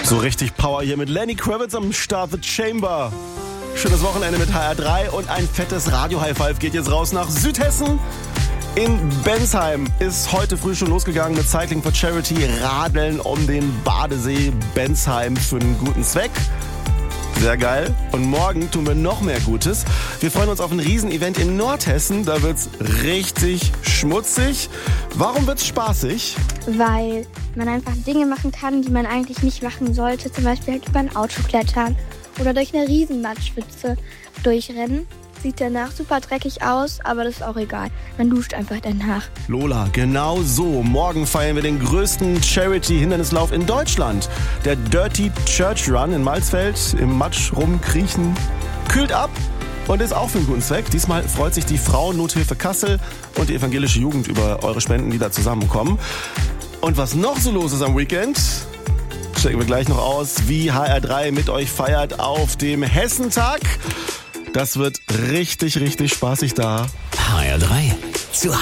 So richtig Power hier mit Lenny Kravitz am Start, The Chamber. Schönes Wochenende mit HR3 und ein fettes Radio-High-Five geht jetzt raus nach Südhessen. In Bensheim ist heute früh schon losgegangen mit Cycling for Charity, Radeln um den Badesee Bensheim für einen guten Zweck. Sehr geil. Und morgen tun wir noch mehr Gutes. Wir freuen uns auf ein Riesenevent in Nordhessen. Da wird's richtig schmutzig. Warum wird's spaßig? Weil man einfach Dinge machen kann, die man eigentlich nicht machen sollte. Zum Beispiel halt über ein Auto klettern oder durch eine Riesenmatschpfütze durchrennen. Sieht danach super dreckig aus, aber das ist auch egal. Man duscht einfach danach. Lola, genau so. Morgen feiern wir den größten Charity-Hindernislauf in Deutschland. Der Dirty Church Run in Malsfeld. Im Matsch rumkriechen. Kühlt ab und ist auch für einen guten Zweck. Diesmal freut sich die Frauennothilfe Kassel und die evangelische Jugend über eure Spenden, die da zusammenkommen. Und was noch so los ist am Weekend, checken wir gleich noch aus, wie HR3 mit euch feiert auf dem Hessentag. Das wird richtig, richtig spaßig da. HR3 zu